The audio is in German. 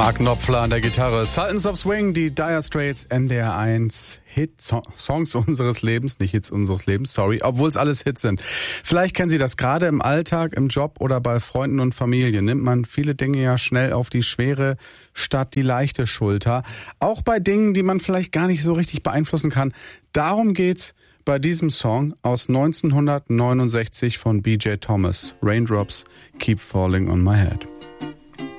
Mark Knopfler an der Gitarre. Sultans of Swing, die Dire Straits, NDR 1 Hit-Songs unseres Lebens, nicht Hits unseres Lebens, sorry, obwohl es alles Hits sind. Vielleicht kennen Sie das gerade im Alltag, im Job oder bei Freunden und Familie. Nimmt man viele Dinge ja schnell auf die schwere statt die leichte Schulter. Auch bei Dingen, die man vielleicht gar nicht so richtig beeinflussen kann. Darum geht's bei diesem Song aus 1969 von B.J. Thomas. Raindrops Keep Falling on My Head.